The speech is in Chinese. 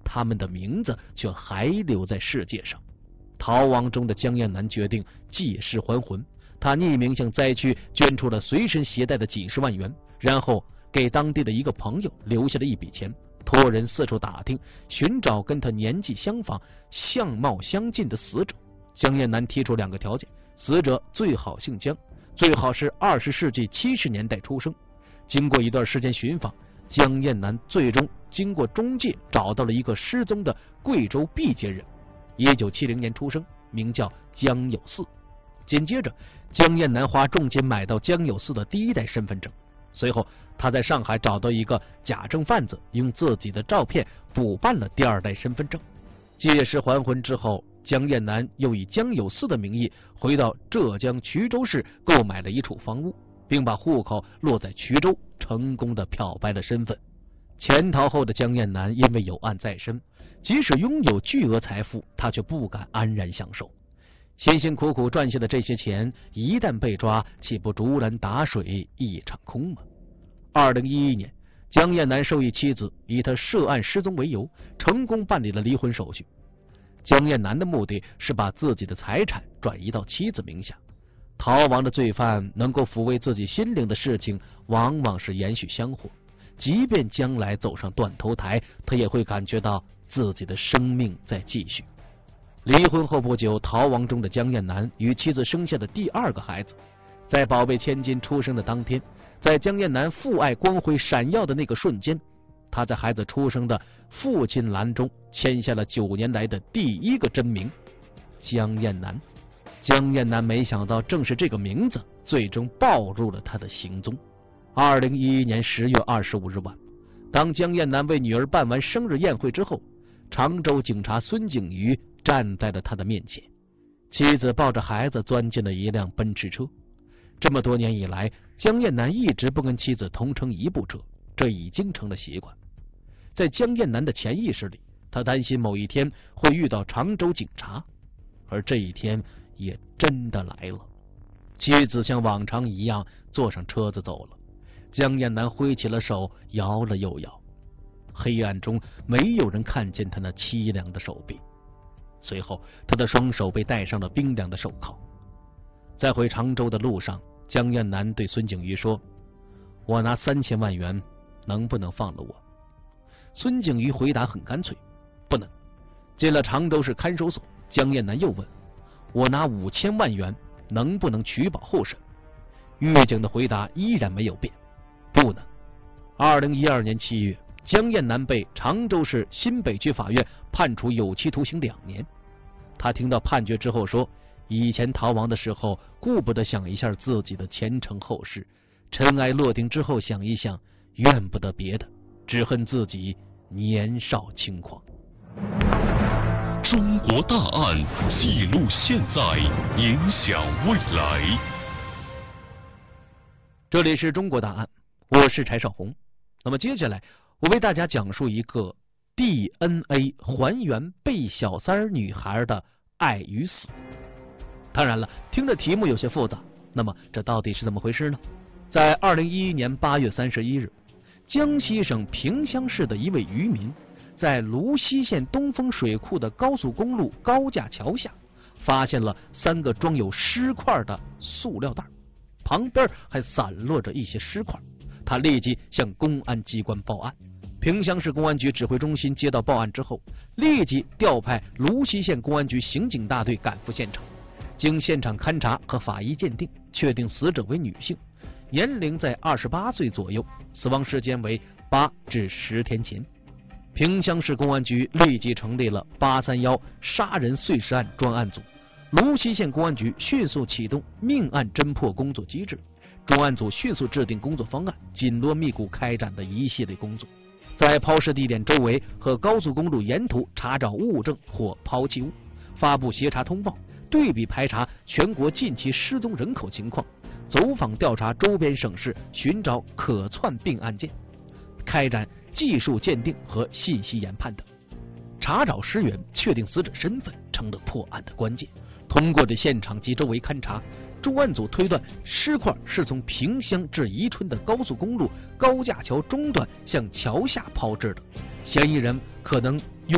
他们的名字却还留在世界上。逃亡中的江燕南决定借尸还魂，他匿名向灾区捐出了随身携带的几十万元，然后给当地的一个朋友留下了一笔钱，托人四处打听，寻找跟他年纪相仿、相貌相近的死者。江燕南提出2个条件：死者最好姓江，最好是20世纪70年代出生。经过一段时间寻访，江燕南最终经过中介找到了一个失踪的贵州毕节人，1970年出生，名叫江有四。紧接着，江燕南花重金买到江有四的第1代身份证，随后他在上海找到一个假证贩子，用自己的照片补办了第2代身份证。借尸还魂之后，江燕南又以江有四的名义回到浙江衢州市购买了一处房屋，并把户口落在衢州，成功的漂白了身份。潜逃后的江燕南因为有案在身，即使拥有巨额财富，他却不敢安然享受。辛辛苦苦赚下的这些钱，一旦被抓，岂不竹篮打水一场空吗？2011年，江燕南授意妻子以他涉案失踪为由，成功办理了离婚手续。江燕南的目的是把自己的财产转移到妻子名下。逃亡的罪犯能够抚慰自己心灵的事情，往往是延续香火。即便将来走上断头台，他也会感觉到自己的生命在继续。离婚后不久，逃亡中的江燕南与妻子生下的第2个孩子。在宝贝千金出生的当天，在江燕南父爱光辉闪耀的那个瞬间，他在孩子出生的父亲栏中签下了9年来的第1个真名江燕南。江燕南没想到，正是这个名字最终暴露了他的行踪。2011年10月25日晚，当江燕南为女儿办完生日宴会之后，常州警察孙景瑜站在了他的面前。妻子抱着孩子钻进了一辆奔驰车。这么多年以来，江燕南一直不跟妻子同乘一部车，这已经成了习惯。在江燕南的潜意识里，他担心某一天会遇到常州警察，而这一天也真的来了。妻子像往常一样坐上车子走了，江燕南挥起了手，摇了又摇。黑暗中没有人看见他那凄凉的手臂。随后他的双手被戴上了冰凉的手铐。在回常州的路上，江燕南对孙景瑜说：“我拿3000万元，能不能放了我？”孙景瑜回答很干脆：“不能。”进了常州市看守所，江燕南又问：“我拿5000万元，能不能取保候审？”狱警的回答依然没有变：“不能。”2012年7月，江燕南被常州市新北区法院判处有期徒刑2年。他听到判决之后说：“以前逃亡的时候，顾不得想一下自己的前程后事，尘埃落定之后想一想，怨不得别的，只恨自己年少轻狂。” 中国大案记录现在，影响未来。 这里是中国大案，我是柴少红。那么接下来我为大家讲述一个 DNA 还原被小三女孩的爱与死。当然了，听着题目有些复杂，那么这到底是怎么回事呢？在2011年8月31日，江西省萍乡市的一位渔民在泸溪县东风水库的高速公路高架桥下发现了3个装有尸块的塑料袋，旁边还散落着一些尸块。他立即向公安机关报案。萍乡市公安局指挥中心接到报案之后，立即调派泸溪县公安局刑警大队赶赴现场。经现场勘查和法医鉴定，确定死者为女性，年龄在28岁左右，死亡时间为8至10天前。萍乡市公安局立即成立了831杀人碎尸案专案组，泸溪县公安局迅速启动命案侦破工作机制，专案组迅速制定工作方案，紧锣密鼓开展了一系列工作。在抛尸地点周围和高速公路沿途查找物证或抛弃物，发布协查通报，对比排查全国近期失踪人口情况，走访调查周边省市，寻找可窜并案件，开展技术鉴定和信息研判等。查找尸源，确定死者身份成了破案的关键。通过对现场及周围勘查，专案组推断尸块是从萍乡至宜春的高速公路高架桥中段向桥下抛掷的，嫌疑人可能